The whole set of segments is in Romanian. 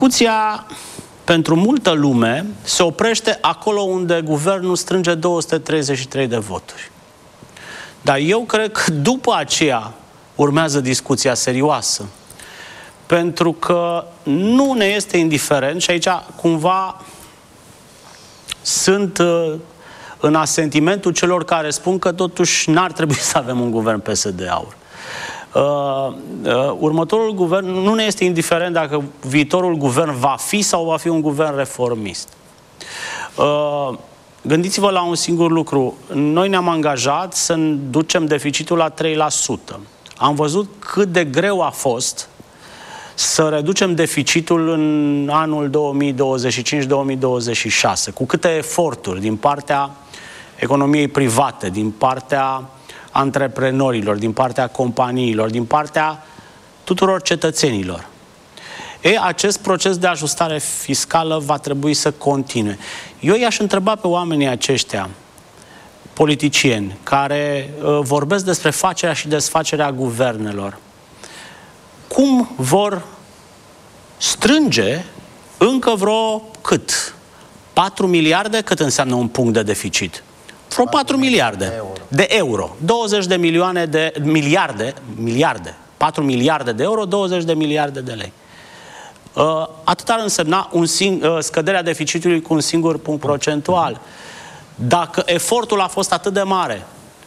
Discuția pentru multă lume se oprește acolo unde guvernul strânge 233 de voturi. Dar eu cred că după aceea urmează discuția serioasă. Pentru că nu ne este indiferent și aici cumva sunt în asentimentul celor care spun că totuși n-ar trebui să avem un guvern PSD-AUR. Următorul guvern nu ne este indiferent dacă viitorul guvern va fi sau va fi un guvern reformist. Gândiți-vă la un singur lucru. Noi ne-am angajat să ducem deficitul la 3%. Am văzut cât de greu a fost să reducem deficitul în anul 2025-2026, cu câte eforturi din partea economiei private, din partea antreprenorilor, din partea companiilor, din partea tuturor cetățenilor. Acest proces de ajustare fiscală va trebui să continue. Eu i-aș întreba pe oamenii aceștia, politicieni, care vorbesc despre facerea și desfacerea guvernelor, cum vor strânge încă vreo cât? 4 miliarde? Cât înseamnă un punct de deficit? Vreo 4 miliarde de euro. 20 de milioane de miliarde. 4 miliarde de euro, 20 de miliarde de lei. Atât ar însemna scăderea deficitului cu un singur punct procentual. Dacă efortul a fost atât de mare,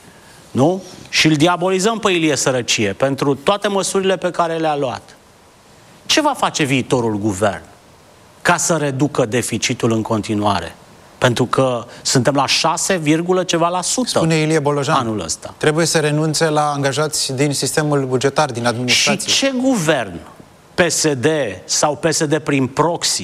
nu? Și îl diabolizăm pe Ilie Sărăcie pentru toate măsurile pe care le-a luat, ce va face viitorul guvern ca să reducă deficitul în continuare? Pentru că suntem la 6, ceva la sută. Spune Ilie Bolojan, anul ăsta. Trebuie să renunțe la angajați din sistemul bugetar, din administrație. Și ce guvern, PSD sau PSD prin proxy,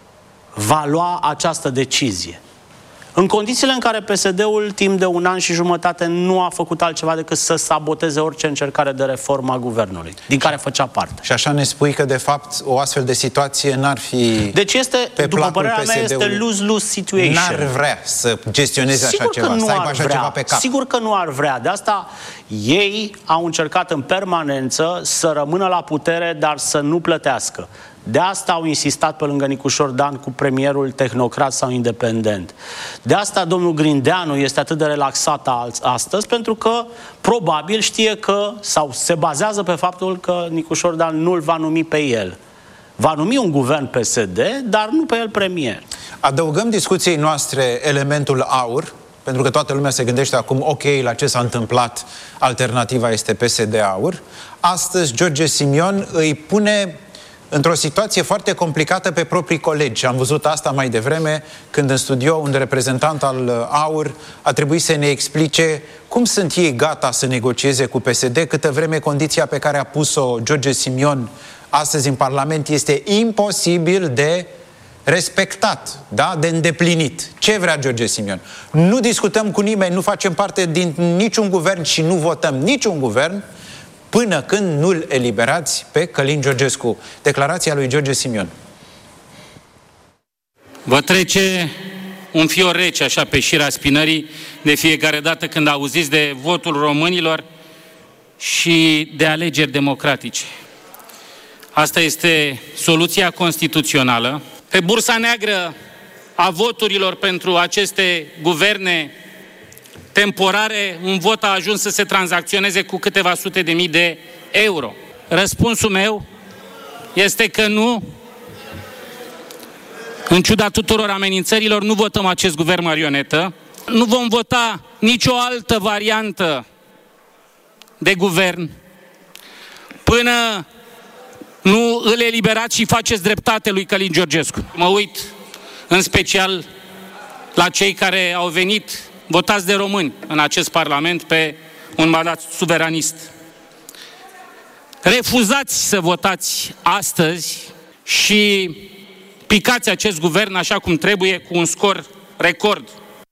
va lua această decizie? În condițiile în care PSD-ul timp de 1 an și jumătate nu a făcut altceva decât să saboteze orice încercare de reformă a guvernului, din care făcea parte. Și așa ne spui că, de fapt, o astfel de situație n-ar fi... Deci este, după părerea mea, este lose-lose situation. N-ar vrea să gestioneze așa ceva, să aibă așa ceva pe cap. Sigur că nu ar vrea. De asta ei au încercat în permanență să rămână la putere, dar să nu plătească. De asta au insistat pe lângă Nicușor Dan cu premierul tehnocrat sau independent. De asta domnul Grindeanu este atât de relaxat astăzi, pentru că probabil știe că, sau se bazează pe faptul că Nicușor Dan nu-l va numi pe el. Va numi un guvern PSD, dar nu pe el premier. Adăugăm discuției noastre elementul aur, pentru că toată lumea se gândește acum, ok, la ce s-a întâmplat, alternativa este PSD-AUR. Astăzi George Simion îi pune într-o situație foarte complicată pe proprii colegi. Am văzut asta mai devreme, când în studio un reprezentant al AUR a trebuit să ne explice cum sunt ei gata să negocieze cu PSD, câtă vreme condiția pe care a pus-o George Simion astăzi în Parlament este imposibil de respectat, da? De îndeplinit. Ce vrea George Simion? Nu discutăm cu nimeni, nu facem parte din niciun guvern și nu votăm niciun guvern până când nu-l eliberați pe Călin Georgescu. Declarația lui George Simion. Vă trece un fior rece așa pe șira spinării de fiecare dată când auziți de votul românilor și de alegeri democratice. Asta este soluția constituțională. Pe bursa neagră a voturilor pentru aceste guverne temporare, un vot a ajuns să se tranzacționeze cu câteva sute de mii de euro. Răspunsul meu este că nu, în ciuda tuturor amenințărilor, nu votăm acest guvern marionetă, nu vom vota nicio altă variantă de guvern până nu îl eliberați și faceți dreptate lui Călin Georgescu. Mă uit în special la cei care au venit votați de români în acest Parlament pe un mandat suveranist. Refuzați să votați astăzi și picați acest guvern așa cum trebuie, cu un scor record.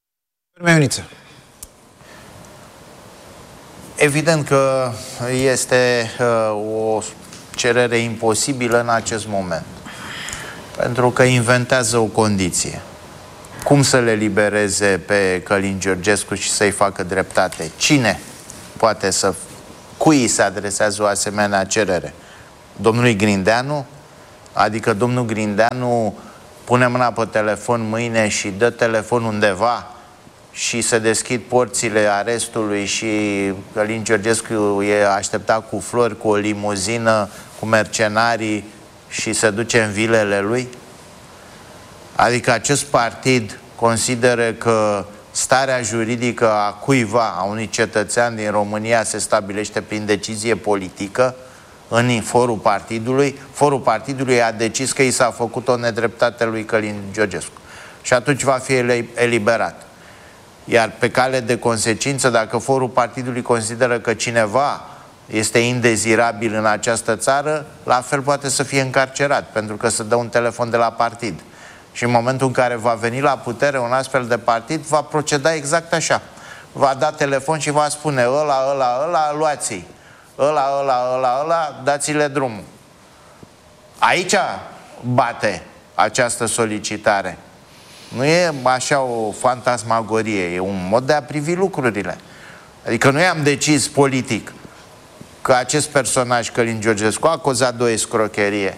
Evident că este o cerere imposibilă în acest moment, pentru că inventează o condiție. Cum să le libereze pe Călin Georgescu și să-i facă dreptate? Cine poate cui se adresează o asemenea cerere? Domnului Grindeanu? Adică domnul Grindeanu pune mâna pe telefon mâine și dă telefon undeva și se deschid porțile arestului și Călin Georgescu e așteptat cu flori, cu o limuzină, cu mercenarii și se duce în vilele lui? Adică acest partid consideră că starea juridică a cuiva, a unui cetățean din România, se stabilește prin decizie politică în forul partidului. Forul partidului a decis că i s-a făcut o nedreptate lui Călin Georgescu și atunci va fi eliberat. Iar pe cale de consecință, dacă forul partidului consideră că cineva este indezirabil în această țară, la fel poate să fie încarcerat, pentru că se dă un telefon de la partid. Și în momentul în care va veni la putere un astfel de partid, va proceda exact așa. Va da telefon și va spune: ăla, luați-i. Ăla, dați-le drumul. Aici bate această solicitare. Nu e așa o fantasmagorie, e un mod de a privi lucrurile. Adică noi am decis politic că acest personaj, Călin Georgescu, a cauzat de o escrocherie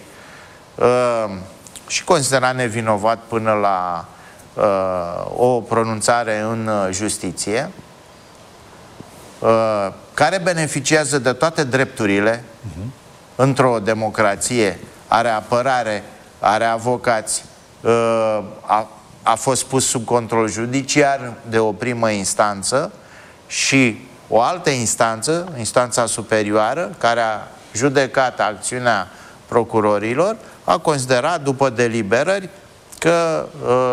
și considerat nevinovat până la o pronunțare în justiție, care beneficiază de toate drepturile într-o democrație, are apărare, are avocați, a fost pus sub control judiciar de o primă instanță și o altă instanță, instanța superioară, care a judecat acțiunea procurorilor, a considerat, după deliberări, că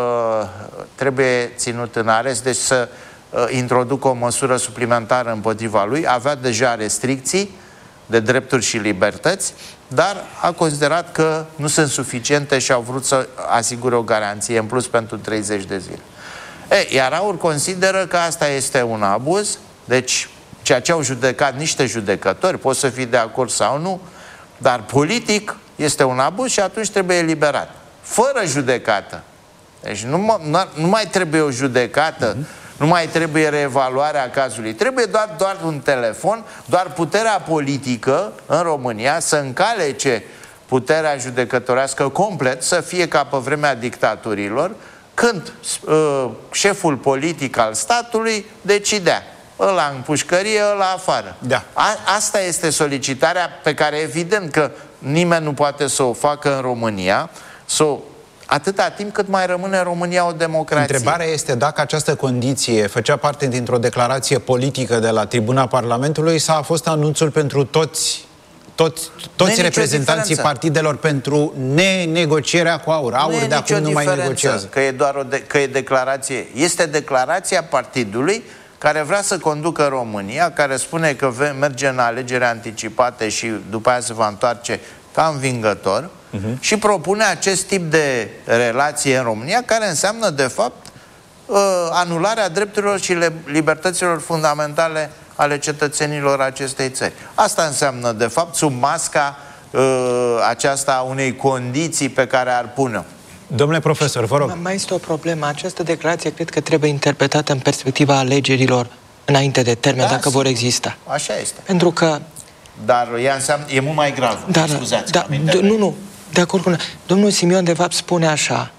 trebuie ținut în arest, deci să introducă o măsură suplimentară împotriva lui. Avea deja restricții de drepturi și libertăți, dar a considerat că nu sunt suficiente și au vrut să asigure o garanție în plus pentru 30 de zile. Iar AUR consideră că asta este un abuz, deci ceea ce au judecat niște judecători, poți să fii de acord sau nu, dar politic este un abuz și atunci trebuie eliberat. Fără judecată. Deci nu mai trebuie o judecată, nu mai trebuie reevaluarea cazului. Trebuie doar un telefon, doar puterea politică în România să încalece puterea judecătorească complet, să fie ca pe vremea dictaturilor, când șeful politic al statului decidea. Ăla în pușcărie, ăla afară. Da. Asta este solicitarea pe care evident că nimeni nu poate să o facă în România, atâta timp cât mai rămâne în România o democrație. Întrebarea este dacă această condiție făcea parte dintr-o declarație politică de la tribuna Parlamentului sau a fost anunțul pentru toți reprezentanții partidelor pentru nenegocierea cu AUR. AUR de acum nu mai negociază. Că e declarație. Este declarația partidului care vrea să conducă România, care spune că merge în alegeri anticipate și după aia se va întoarce ca învingător și propune acest tip de relație în România, care înseamnă, de fapt, anularea drepturilor și libertăților fundamentale ale cetățenilor acestei țări. Asta înseamnă, de fapt, sub masca aceasta unei condiții pe care ar pune-o. Domnule profesor, vă rog. Mai este o problemă. Această declarație cred că trebuie interpretată în perspectiva alegerilor înainte de termen, dacă vor exista. Așa este. Pentru că... Dar ea înseamnă, e mult mai grav. Scuzați. Nu, de acord cu... Domnul Simion, de fapt, spune așa: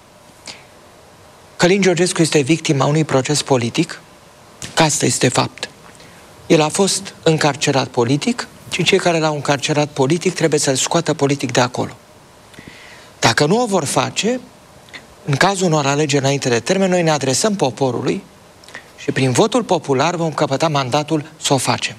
Călin Georgescu este victima unui proces politic, că asta este fapt. El a fost încarcerat politic și cei care l-au încarcerat politic trebuie să-l scoată politic de acolo. Dacă nu o vor face, în cazul unor alegeri înainte de termen, noi ne adresăm poporului și prin votul popular vom căpăta mandatul să o facem.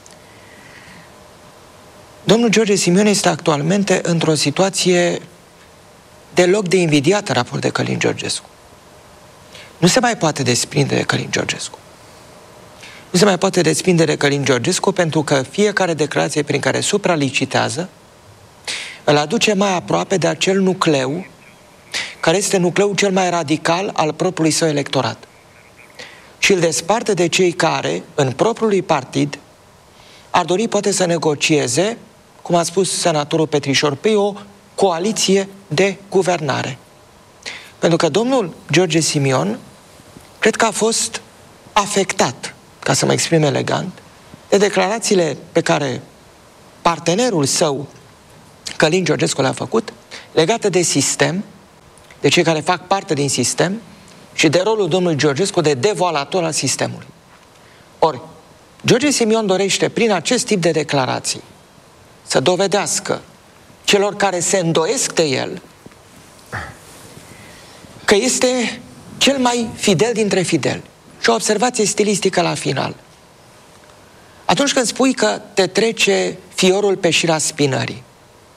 Domnul George Simion este actualmente într-o situație deloc de invidiat în raport de Călin Georgescu. Nu se mai poate desprinde de Călin Georgescu. Nu se mai poate desprinde de Călin Georgescu pentru că fiecare declarație prin care supralicitează îl aduce mai aproape de acel nucleu care este nucleul cel mai radical al propriului său electorat. Și îl desparte de cei care, în propriul lui partid, ar dori poate să negocieze, cum a spus senatorul Petrișor, pe o coaliție de guvernare. Pentru că domnul George Simion cred că a fost afectat, ca să mă exprim elegant, de declarațiile pe care partenerul său, Călin Georgescu, le-a făcut, legată de sistem, de cei care fac parte din sistem și de rolul domnului Georgescu de devoalator al sistemului. Ori, George Simion dorește prin acest tip de declarații să dovedească celor care se îndoiesc de el că este cel mai fidel dintre fideli. Și o observație stilistică la final. Atunci când spui că te trece fiorul pe șira spinării,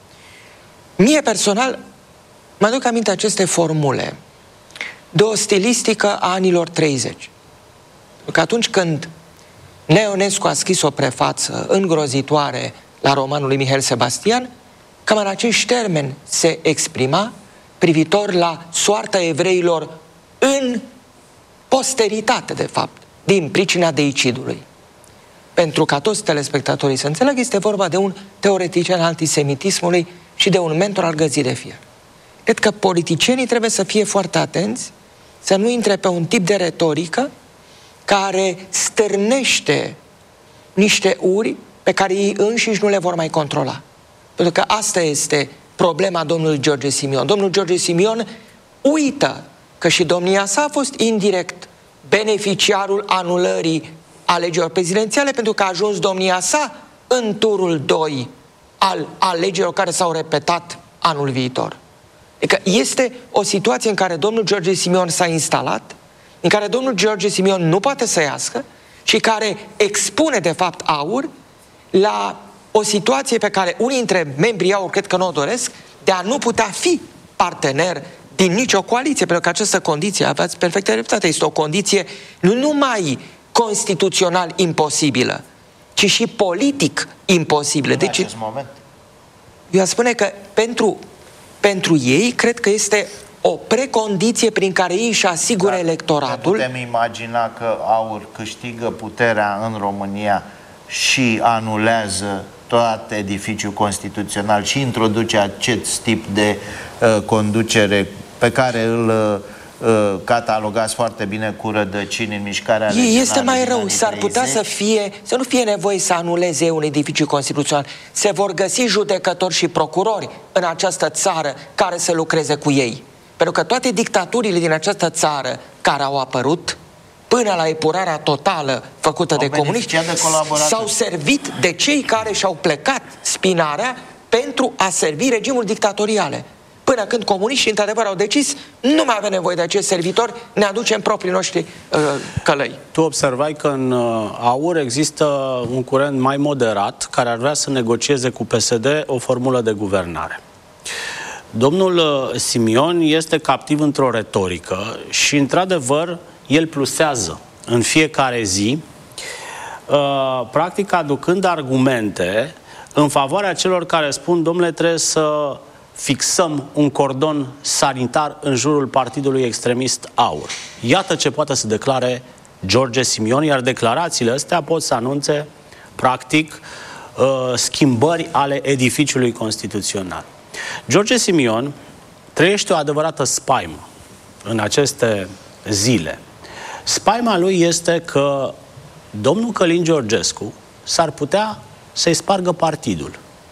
mie personal mă aduc aminte aceste formule de o stilistică a anilor 30. Că atunci când Neonescu a scris o prefață îngrozitoare la romanul lui Mihail Sebastian, cam în acești termeni se exprima privitor la soarta evreilor în posteritate, de fapt, din pricina deicidului. Pentru ca toți telespectatorii să înțelegă, este vorba de un teoretician al antisemitismului și de un mentor al găzii de fier. Cred că politicienii trebuie să fie foarte atenți să nu intre pe un tip de retorică care stârnește niște uri pe care ei înșiși nu le vor mai controla. Pentru că asta este problema domnului George Simion. Domnul George Simion uită că și domnia sa a fost indirect beneficiarul anulării alegerilor prezidențiale, pentru că a ajuns domnia sa în turul 2 al alegerilor care s-au repetat anul viitor. Adică este o situație în care domnul George Simion s-a instalat, în care domnul George Simion nu poate să iască și care expune, de fapt, AUR la o situație pe care unii dintre membrii AUR cred că nu o doresc, de a nu putea fi partener din nicio coaliție, pentru că această condiție, aveți perfectă dreptate, este o condiție nu numai constituțional imposibilă, ci și politic imposibilă. În acest moment? Eu aș spune că pentru ei, cred că este o precondiție prin care ei își asigură electoratul. Putem imagina că AUR câștigă puterea în România și anulează tot edificiul constituțional și introduce acest tip de conducere pe care îl catalogați foarte bine cu rădăcini în mișcarea regională. Este mai rău, s-ar putea să nu fie nevoie să anuleze un edificiu constituțional. Se vor găsi judecători și procurori în această țară care să lucreze cu ei. Pentru că toate dictaturile din această țară care au apărut, până la epurarea totală făcută de comuniști, s-au servit de cei care și-au plecat spinarea pentru a servi regimul dictatoriale. Până când comuniștii, într-adevăr, au decis, nu mai avem nevoie de acești servitori, ne aducem proprii noștri călăi. Tu observai că în AUR există un curent mai moderat care ar vrea să negocieze cu PSD o formulă de guvernare. Domnul Simion este captiv într-o retorică și, într-adevăr, el plusează în fiecare zi, practic aducând argumente în favoarea celor care spun, domnule, trebuie să fixăm un cordon sanitar în jurul partidului extremist AUR. Iată ce poate să declare George Simion, iar declarațiile astea pot să anunțe, practic, schimbări ale edificiului constituțional. George Simion trăiește o adevărată spaimă în aceste zile. Spaima lui este că domnul Călin Georgescu s-ar putea să-i spargă partidul.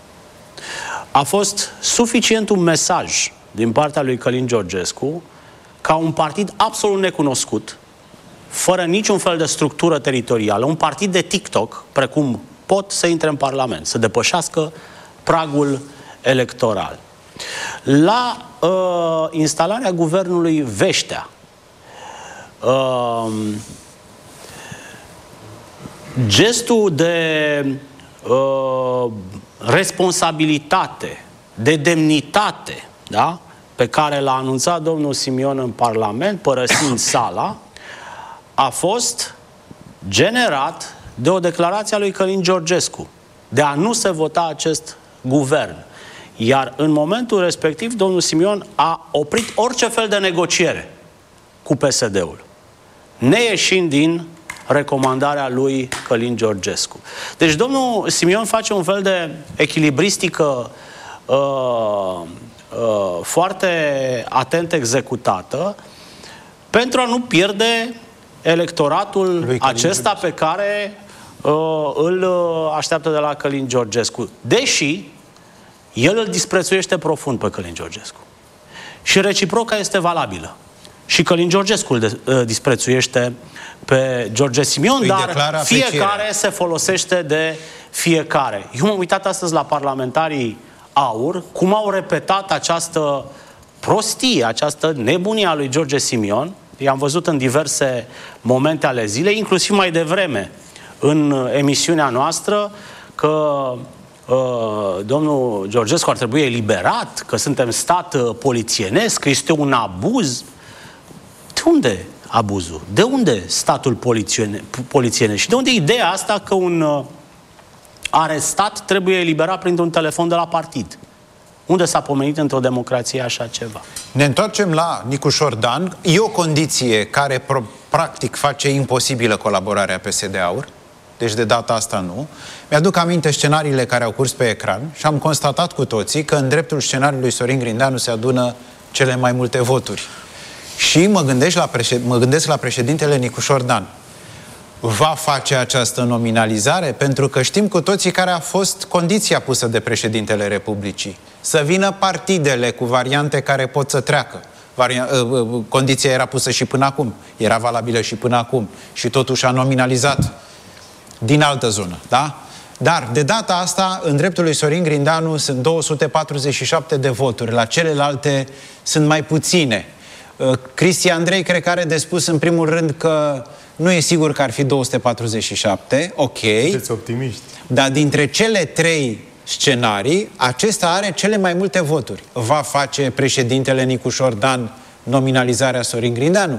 A fost suficient un mesaj din partea lui Călin Georgescu ca un partid absolut necunoscut, fără niciun fel de structură teritorială, un partid de TikTok, precum pot să intre în Parlament, să depășească pragul electoral. La instalarea guvernului Veștea, gestul de responsabilitate, de demnitate, da? Pe care l-a anunțat domnul Simion în Parlament, părăsind sala, a fost generat de o declarație a lui Călin Georgescu de a nu se vota acest guvern. Iar în momentul respectiv, domnul Simion a oprit orice fel de negociere cu PSD-ul, neieșind din recomandarea lui Călin Georgescu. Deci domnul Simion face un fel de echilibristică foarte atent executată pentru a nu pierde electoratul acesta pe care îl așteaptă de la Călin Georgescu. Deși El îl disprețuiește profund pe Călin Georgescu. Și reciproca este valabilă. Și Călin Georgescu îl disprețuiește pe George Simion, dar fiecare se folosește de fiecare. Eu m-am uitat astăzi la parlamentarii AUR, cum au repetat această prostie, această nebunie a lui George Simion. I-am văzut în diverse momente ale zilei, inclusiv mai devreme în emisiunea noastră, că domnul Georgescu ar trebui eliberat, că suntem stat polițienesc, că este un abuz. De unde abuzul? De unde statul polițienesc? Și de unde ideea asta că un arestat trebuie eliberat printr-un telefon de la partid? Unde s-a pomenit într-o democrație așa ceva? Ne întoarcem la Nicușor Dan. E o condiție care practic face imposibilă colaborarea PSD-AUR. Deci de data asta nu. Mi-aduc aminte scenariile care au curs pe ecran și am constatat cu toții că în dreptul scenariului Sorin Grindeanu se adună cele mai multe voturi. Și mă gândesc la președintele Nicușor Dan. Va face această nominalizare? Pentru că știm cu toții care a fost condiția pusă de președintele Republicii. Să vină partidele cu variante care pot să treacă. Condiția era pusă și până acum. Era valabilă și până acum. Și totuși a nominalizat din altă zonă. Da? Dar de data asta, în dreptul lui Sorin Grindeanu sunt 247 de voturi. La celelalte sunt mai puține. Cristi Andrei cred că are de spus în primul rând că nu e sigur că ar fi 247, ok. Sunteți optimiști. Dar dintre cele 3 scenarii, acesta are cele mai multe voturi. Va face președintele Nicușor Dan nominalizarea Sorin Grindeanu?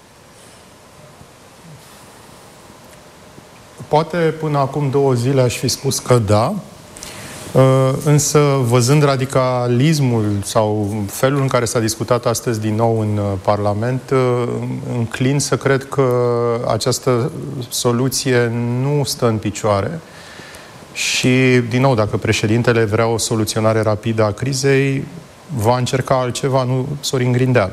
Poate până acum 2 zile aș fi spus că da, însă văzând radicalismul sau felul în care s-a discutat astăzi din nou în Parlament, înclin să cred că această soluție nu stă în picioare și, din nou, dacă președintele vrea o soluționare rapidă a crizei, va încerca altceva, nu Sorin Grindeanu.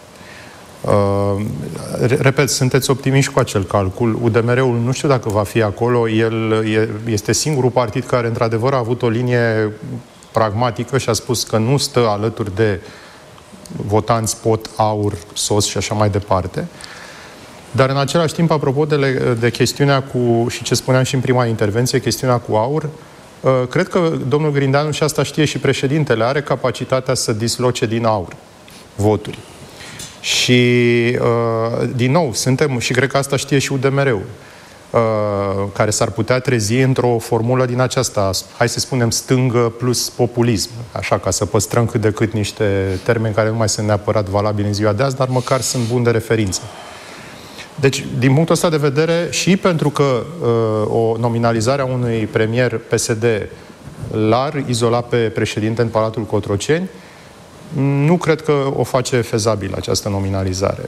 Repet, sunteți optimiști cu acel calcul. UDMR-ul nu știu dacă va fi acolo. El este singurul partid care într-adevăr a avut o linie pragmatică și a spus că nu stă alături de votanți pot, AUR, SOS și așa mai departe. Dar în același timp, apropo de chestiunea cu, și ce spuneam și în prima intervenție, chestiunea cu AUR, cred că domnul Grindeanu, și asta știe și președintele, are capacitatea să disloce din AUR voturi. Și, din nou, suntem, și cred că asta știe și UDMR-ul, care s-ar putea trezi într-o formulă din aceasta, hai să spunem, stângă plus populism, așa, ca să păstrăm cât de cât niște termeni care nu mai sunt neapărat valabili în ziua de azi, dar măcar sunt buni de referință. Deci, din punctul ăsta de vedere, și pentru că o nominalizare a unui premier PSD l-ar izola pe președinte în Palatul Cotroceni, nu cred că o face fezabil această nominalizare.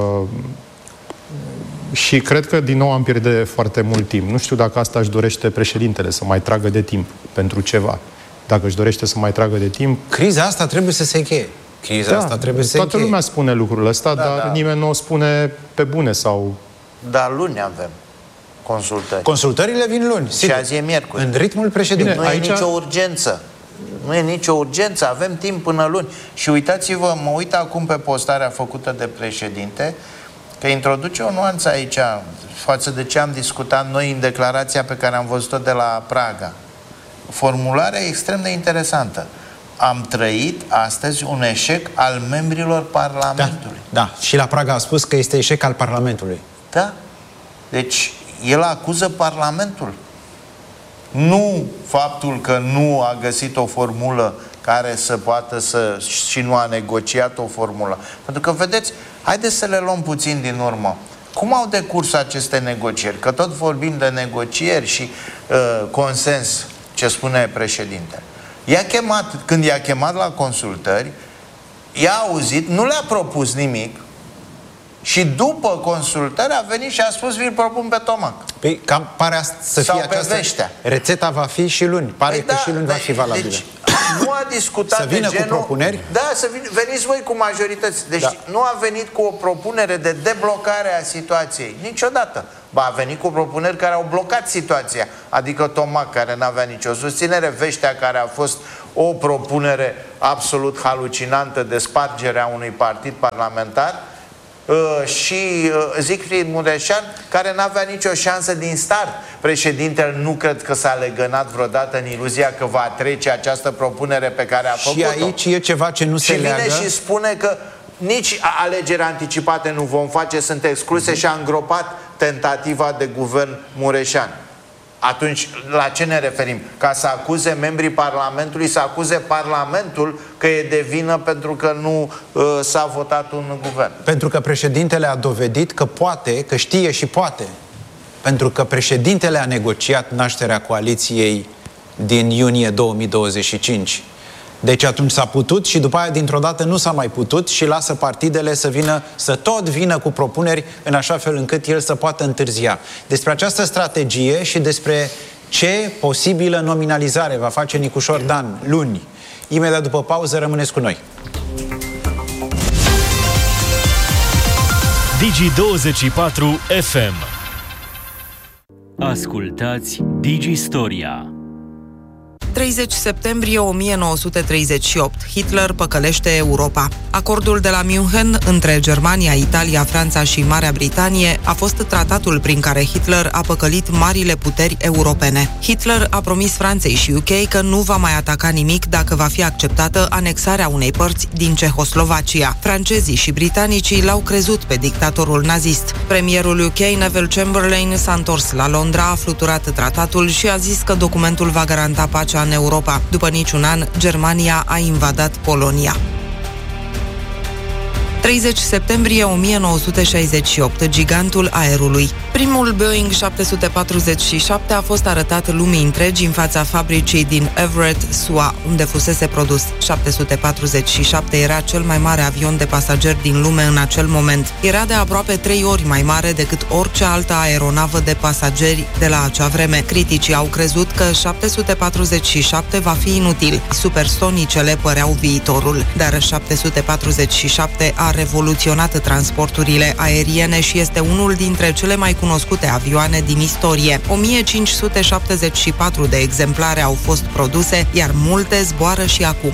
Și cred că, din nou, am pierde foarte mult timp. Nu știu dacă asta își dorește președintele, să mai tragă de timp pentru ceva. Dacă își dorește să mai tragă de timp... Criza asta trebuie să se încheie. Criza asta trebuie să se încheie. Toată lumea spune lucrul ăsta, dar nimeni nu o spune pe bune sau... Dar luni avem consultări. Consultările vin luni, sigur. Și azi e miercuri. În ritmul președintelui. Nu aici... e nicio urgență. Nu e nicio urgență, avem timp până luni. Și uitați-vă, mă uit acum pe postarea făcută de președinte, că introduce o nuanță aici față de ce am discutat noi în declarația pe care am văzut-o de la Praga. Formularea e extrem de interesantă. Am trăit astăzi un eșec al membrilor Parlamentului. Da. Și la Praga a spus că este eșec al Parlamentului. Da. Deci, el acuză Parlamentul. Nu faptul că nu a găsit o formulă care să poată să... și nu a negociat o formulă. Pentru că, vedeți, haideți să le luăm puțin din urmă. Cum au decurs aceste negocieri? Că tot vorbim de negocieri și consens, ce spune președintele. Când i-a chemat la consultări, i-a auzit, nu le-a propus nimic, și după consultări a venit și a spus, vi-l propun pe Tomac. Păi cam pare să fie această... Veștea. Rețeta va fi și luni. Pare că și luni va fi valabilă. Deci, nu a discutat să vină de genul... cu propuneri? Da, veniți voi cu majorități. Deci nu a venit cu o propunere de deblocare a situației. Niciodată. Ba, a venit cu propuneri care au blocat situația. Adică Tomac, care n-avea nicio susținere, Veștea, care a fost o propunere absolut halucinantă de spargerea unui partid parlamentar, și Siegfried Mureșan, care n-avea nicio șansă din start. Președintele nu cred că s-a legănat vreodată în iluzia că va trece această propunere pe care a făcut-o. Și aici e ceva ce nu se leagă. Și vine și spune că nici alegeri anticipate nu vom face, sunt excluse, și a îngropat tentativa de guvern Mureșan. Atunci, la ce ne referim? Ca să acuze membrii Parlamentului, să acuze Parlamentul că e de vină pentru că nu s-a votat un guvern. Pentru că președintele a dovedit că poate, că știe și poate. Pentru că președintele a negociat nașterea coaliției din iunie 2025. Deci atunci s-a putut și după aia dintr-o dată nu s-a mai putut și lasă partidele să tot vină cu propuneri în așa fel încât el să poată întârzia. Despre această strategie și despre ce posibilă nominalizare va face Nicușor Dan luni. Imediat după pauză, rămâneți cu noi. Digi24 FM. Ascultați Digistoria. 30 septembrie 1938. Hitler păcălește Europa. Acordul de la München între Germania, Italia, Franța și Marea Britanie a fost tratatul prin care Hitler a păcălit marile puteri europene. Hitler a promis Franței și UK că nu va mai ataca nimic dacă va fi acceptată anexarea unei părți din Cehoslovacia. Francezii și britanicii l-au crezut pe dictatorul nazist. Premierul UK, Neville Chamberlain, s-a întors la Londra, a fluturat tratatul și a zis că documentul va garanta pacea în Europa. După niciun an, Germania a invadat Polonia. 30 septembrie 1968, gigantul aerului. Primul Boeing 747 a fost arătat lumii întregi în fața fabricii din Everett, SUA, unde fusese produs. 747 era cel mai mare avion de pasageri din lume în acel moment. Era de aproape 3 ori mai mare decât orice altă aeronavă de pasageri de la acea vreme. Criticii au crezut că 747 va fi inutil. Supersonicele păreau viitorul, dar 747 a revoluționat transporturile aeriene și este unul dintre cele mai cunoscute avioane din istorie. 1574 de exemplare au fost produse, iar multe zboară și acum.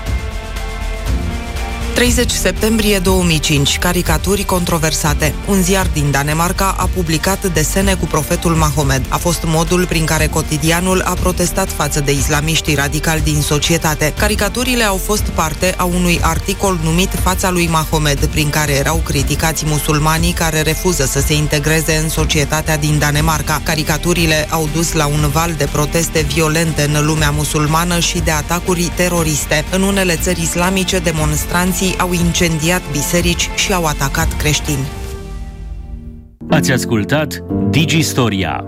30 septembrie 2005, caricaturi controversate. Un ziar din Danemarca a publicat desene cu profetul Mahomed. A fost modul prin care cotidianul a protestat față de islamiștii radicali din societate. Caricaturile au fost parte a unui articol numit Fața lui Mahomed, prin care erau criticați musulmanii care refuză să se integreze în societatea din Danemarca. Caricaturile au dus la un val de proteste violente în lumea musulmană și de atacuri teroriste. În unele țări islamice, demonstranții au incendiat biserici și au atacat creștini. Ați ascultat Digistoria.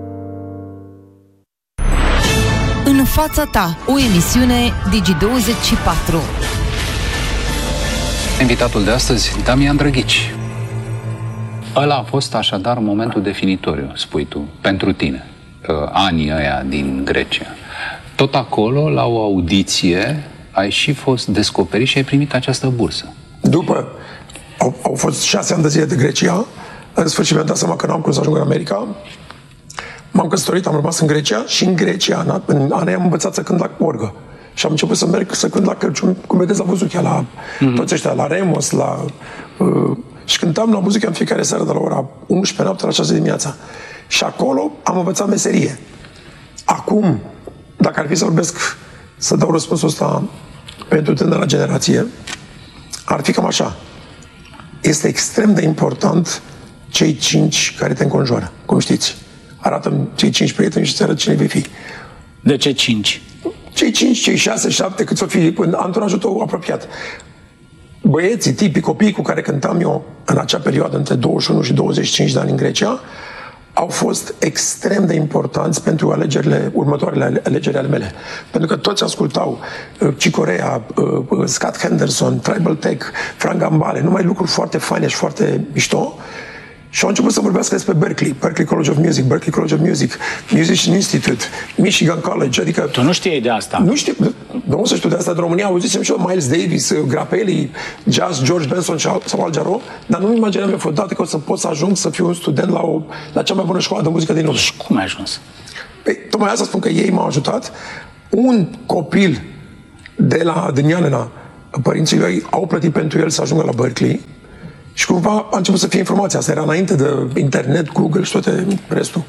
În fața ta, o emisiune Digi24. Invitatul de astăzi, Damian Drăghici. Ăla a fost așadar momentul definitoriu, spui tu, pentru tine, anii ăia din Grecia. Tot acolo, la o audiție, ai și fost descoperit și ai primit această bursă. După, au fost 6 ani de zile de Grecia, în sfârșit mi-am dat seama că n-am cum să ajung în America. M-am căsătorit, am rămas în Grecia și în Grecia, în anii am învățat să cânt la orgă. Și am început să merg să cânt la Crăciun, cum vedeți la Buzuchea, la toți ăștia, la Remos, la... și cântam la Buzuchea în fiecare seară de la ora 11 noapte la 6 dimineața. Și acolo am învățat meserie. Acum, dacă ar fi să vorbesc, să dau răspunsul ăsta pentru tânăra generație, ar fi cam așa. Este extrem de important cei 5 care te înconjoară, cum știți. Arată-mi cei 5 prieteni și îți arăt cine vei fi. De ce 5? Cei 5, cei 6, 7, cât o fi în anturajul tău apropiat. Băieții, tipii, copiii cu care cântam eu în acea perioadă, între 21 și 25 de ani în Grecia, au fost extrem de importanți pentru următoarele alegeri ale mele. Pentru că toți ascultau Cicorea, Scott Henderson, Tribal Tech, Frank Gambale, numai lucruri foarte faine și foarte mișto. Și au început să vorbească despre Berkeley College of Music, Berklee College of Music, Musician Institute, Michigan College, adică... Tu nu știai de asta? Nu știu, nu să știu de asta. În România auzisem și eu Miles Davis, Grappelli, Jazz, George Benson sau Al Jarreau, dar nu-mi imaginam eu vreodată că o să pot să ajung să fiu un student la cea mai bună școală de muzică din lume. Și cum ai ajuns? Păi, tocmai asta spun că ei m-au ajutat. Un copil din Ialena, părinții lui au plătit pentru el să ajungă la Berkeley și cumva a început să fie informația. Asta era înainte de internet, Google și toate restul.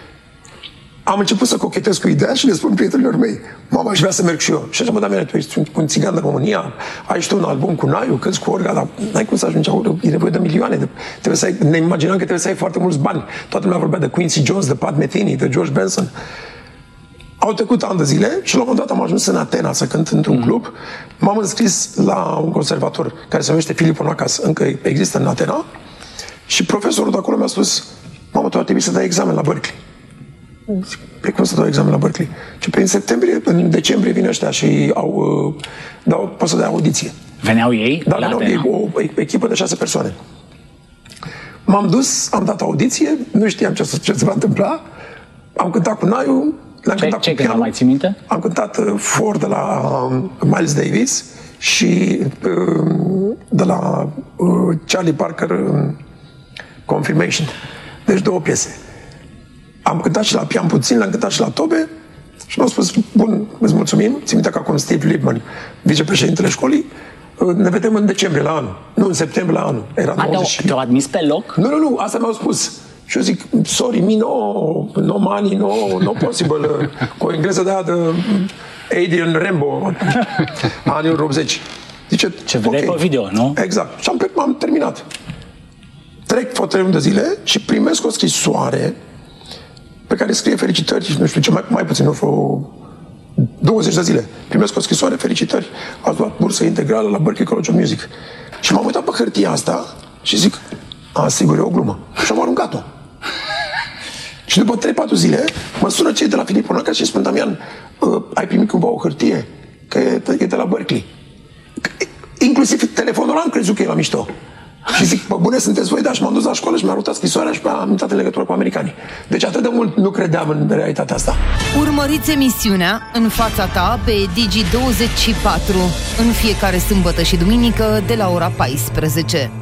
Am început să cochetez cu ideea și le spun prietenilor mei, mama, aș vrea să merg și eu. Și așa, Damene, tu ești un țigan din România, ai și tu un album cu Naiu, cânti cu Olga, dar n-ai cum să ajungi acolo, e nevoie de milioane. Trebuie să ai, ne imaginăm că trebuie să ai foarte mulți bani. Toată lumea vorbea de Quincy Jones, de Pat Metheny, de George Benson. Au trecut ani de zile și la un moment dat am ajuns în Atena să cânt într-un club. M-am înscris la un conservator care se numește Filip Onacas, încă există în Atena, și profesorul de acolo mi-a spus, mamă, tu ar trebui să dai examen la Berkeley. Zic, pe cum să dau examen la Berkeley? Și pe în decembrie vin ăștia și pot să dea audiție. Veneau ei? Da, veneau ei, o echipă de 6 persoane. M-am dus, am dat audiție, nu știam ce se va întâmpla, am cântat cu Naiu, l-am cântat cu pianul. Mai ții minte? Am cântat For de la Miles Davis și de la Charlie Parker, Confirmation. Deci 2 piese. Am cântat și la pian puțin, l-am cântat și la tobe și mi-au spus, bun, îți mulțumim, țin minte că acum Steve Liebman, vicepreședintele școlii, ne vedem în decembrie la anul, nu în septembrie la anul. Era 90. Te-au admis pe loc? Nu, asta mi-au spus. Și eu zic, sorry, no money, no possible, cu o engleză de Adrian Rambo, anii 80. Zice, ce vedeai pe video, nu? Exact. Și am terminat. Trec foarte de zile și primesc o scrisoare pe care scrie felicitări, nu știu ce, mai puțin, nu vreo 20 de zile. Primesc o scrisoare, felicitări, ați luat bursă integrală la Berklee College of Music. Și m-am uitat pe hârtia asta și zic, sigur, e o glumă. Și am aruncat-o. Și după 3-4 zile, mă sună cei de la Filip Onacas și spun, Damian, ai primit cumva o hârtie? Că e de la Berkeley. Inclusiv telefonul ăla am crezut că e la mișto. Și zic, bă, bune, sunteți voi, dar și m-am dus la școală și mi-a arătat scrisoarea și am intrat în legătură cu americanii. Deci atât de mult nu credeam în realitatea asta. Urmăriți emisiunea În fața ta pe Digi24 în fiecare sâmbătă și duminică de la ora 14.